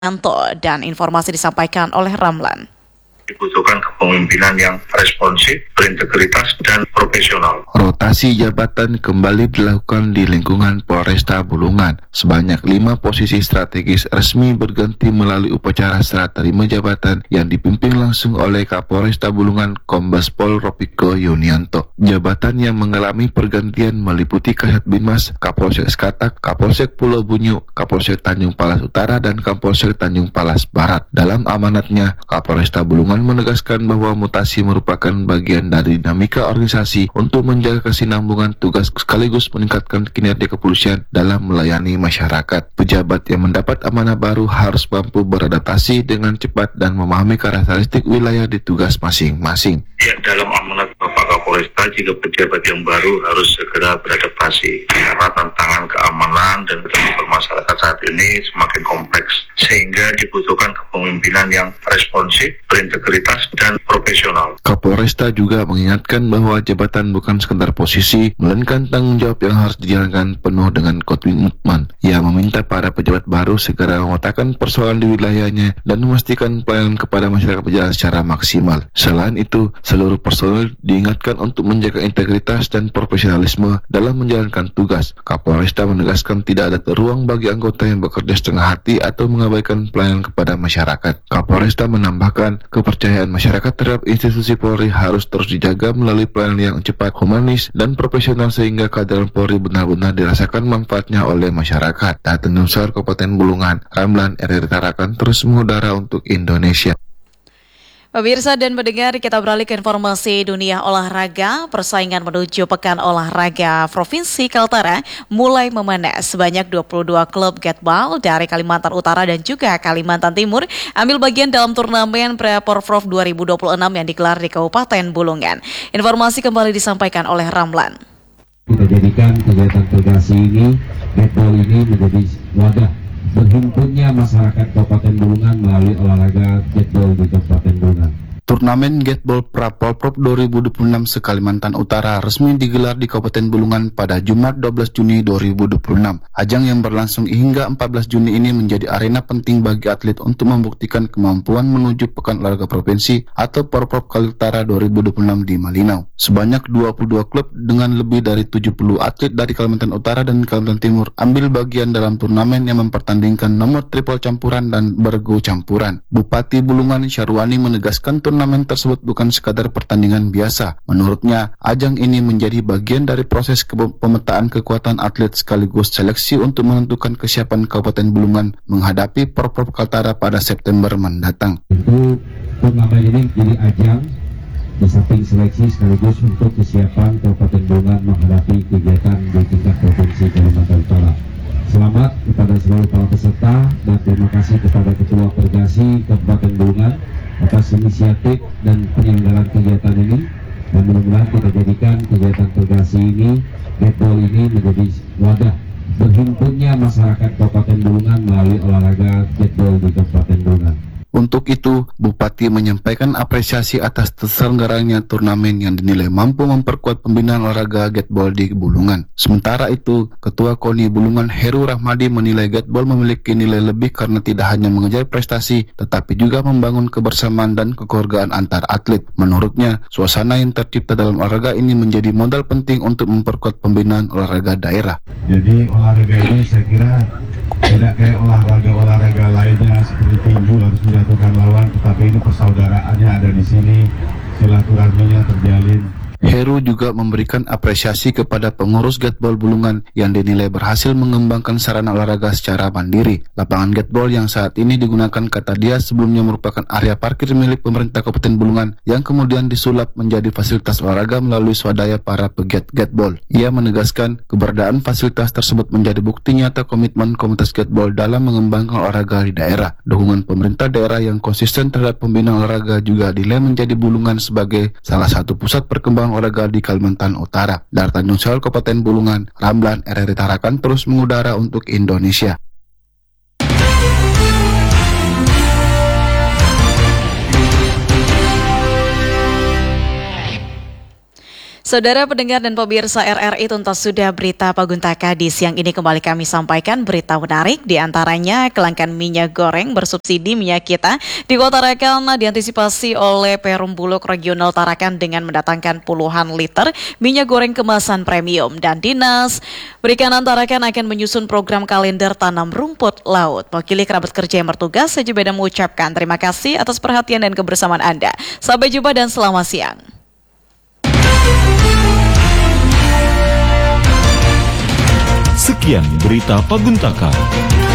Yanto, dan informasi disampaikan oleh Ramlan. Dibutuhkan kepemimpinan yang responsif, berintegritas, dan profesional. Rotasi jabatan kembali dilakukan di lingkungan Polresta Bulungan. Sebanyak 5 posisi strategis resmi berganti melalui upacara serah terima jabatan yang dipimpin langsung oleh Kapolresta Bulungan Kombes Pol Ropiko Yunianto. Jabatan yang mengalami pergantian meliputi Kasat Binmas, Kapolsek Skatak, Kapolsek Pulau Bunyu, Kapolsek Tanjung Palas Utara, dan Kapolsek Tanjung Palas Barat. Dalam amanatnya, Kapolresta Bulungan menegaskan bahwa mutasi merupakan bagian dari dinamika organisasi untuk menjaga kesinambungan tugas sekaligus meningkatkan kinerja kepolisian dalam melayani masyarakat. Pejabat yang mendapat amanah baru harus mampu beradaptasi dengan cepat dan memahami karakteristik wilayah di tugas masing-masing. Ya, dalam amanat Bapak Kapolresta, jika pejabat yang baru harus segera beradaptasi karena tantangan keamanan dan ketertiban masyarakat saat ini semakin kompleks, sehingga dibutuhkan kepemimpinan yang responsif, berintegritas, dan profesional. Kapolresta juga mengingatkan bahwa jabatan bukan sekedar posisi, melainkan tanggung jawab yang harus dijalankan penuh dengan komitmen. Ia meminta para pejabat baru segera memetakan persoalan di wilayahnya dan memastikan pelayanan kepada masyarakat berjalan secara maksimal. Selain itu, seluruh personel diingatkan untuk menjaga integritas dan profesionalisme dalam menjalankan tugas. Kapolresta menegaskan tidak ada ruang bagi anggota yang bekerja setengah hati atau mengabaikan pelayanan kepada masyarakat. Kapolresta menambahkan kepercayaan masyarakat terhadap institusi Polri harus terus dijaga melalui pelayanan yang cepat, humanis, dan profesional sehingga kehadiran Polri benar-benar dirasakan manfaatnya oleh masyarakat. Data Nusar Kabupaten Bulungan, Ramlan RRI Tarakan terus mengudara untuk Indonesia. Pemirsa dan pendengar, kita beralih ke informasi dunia olahraga. Persaingan menuju Pekan Olahraga Provinsi Kaltara mulai memanas. Sebanyak 22 klub gatball dari Kalimantan Utara dan juga Kalimantan Timur ambil bagian dalam turnamen Pre-Porprov 2026 yang digelar di Kabupaten Bulungan. Informasi kembali disampaikan oleh Ramlan. Kita jadikan kegiatan federasi ini, gatball ini menjadi wadah berhimpunnya masyarakat Kabupaten Bulungan melalui olahraga gatball di Kabupaten Bulungan. Turnamen Gatball Pra-Porprov 2026 se-Kalimantan Utara resmi digelar di Kabupaten Bulungan pada Jumat 12 Juni 2026. Ajang yang berlangsung hingga 14 Juni ini menjadi arena penting bagi atlet untuk membuktikan kemampuan menuju Pekan Olahraga Provinsi atau Porprov Kaltara 2026 di Malinau. Sebanyak 22 klub dengan lebih dari 70 atlet dari Kalimantan Utara dan Kalimantan Timur ambil bagian dalam turnamen yang mempertandingkan nomor triple campuran dan bergu campuran. Bupati Bulungan Syarwani menegaskan turnamen tersebut bukan sekadar pertandingan biasa. Menurutnya, ajang ini menjadi bagian dari proses pemetaan kekuatan atlet sekaligus seleksi untuk menentukan kesiapan Kabupaten Bulungan menghadapi Porprov Kaltara pada September mendatang. Tentu turnamen ini menjadi ajang di samping seleksi sekaligus untuk kesiapan Kabupaten Bulungan menghadapi kegiatan di tingkat Provinsi Kalimantan Utara. Selamat kepada seluruh para peserta dan terima kasih kepada Ketua Pergasi Kabupaten Bulungan atas inisiatif dan penyelenggaraan kegiatan ini, dan mudah-mudahan kita jadikan kegiatan Pergasi ini, gatball ini menjadi wadah berhimpunnya masyarakat Kabupaten Bulungan melalui olahraga gatball di Kabupaten Bulungan. Untuk itu, Bupati menyampaikan apresiasi atas terselenggaranya turnamen yang dinilai mampu memperkuat pembinaan olahraga gatball di Bulungan. Sementara itu, Ketua KONI Bulungan Heru Rahmadi menilai gatball memiliki nilai lebih karena tidak hanya mengejar prestasi, tetapi juga membangun kebersamaan dan kekeluargaan antar atlet. Menurutnya, suasana yang tercipta dalam olahraga ini menjadi modal penting untuk memperkuat pembinaan olahraga daerah. Jadi olahraga ini saya kira tidak kayak olahraga lainnya seperti tinju harus menjatuhkan lawan, tetapi ini persaudaraannya ada di sini, silaturahminya terjalin. Heru juga memberikan apresiasi kepada pengurus gatball Bulungan yang dinilai berhasil mengembangkan sarana olahraga secara mandiri. Lapangan gatball yang saat ini digunakan kata dia sebelumnya merupakan area parkir milik pemerintah Kabupaten Bulungan yang kemudian disulap menjadi fasilitas olahraga melalui swadaya para pegiat gatball. Ia menegaskan keberadaan fasilitas tersebut menjadi bukti nyata komitmen komunitas gatball dalam mengembangkan olahraga di daerah. Dukungan pemerintah daerah yang konsisten terhadap pembinaan olahraga juga dinilai menjadi Bulungan sebagai salah satu pusat perkembangan olahraga di Kalimantan Utara. Dari Tanjung Sal, Kabupaten Bulungan, Ramlan RRI Tarakan terus mengudara untuk Indonesia. Saudara pendengar dan pemirsa RRI, tuntas sudah berita Paguntaka di siang ini kembali kami sampaikan berita menarik, di antaranya kelangkaan minyak goreng bersubsidi minyak kita di Kota Tarakan diantisipasi oleh Perum Bulog Regional Tarakan dengan mendatangkan puluhan liter minyak goreng kemasan premium, dan Dinas Perikanan Tarakan akan menyusun program kalender tanam rumput laut. Mewakili kerabat kerja yang bertugas, saya juga mengucapkan terima kasih atas perhatian dan kebersamaan Anda. Sampai jumpa dan selamat siang. Sekian berita Paguntaka.